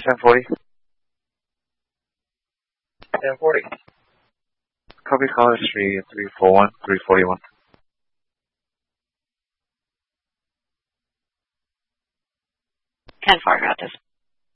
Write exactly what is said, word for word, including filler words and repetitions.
ten forty. ten forty. Copy caller three three four one three forty one. ten four, got this.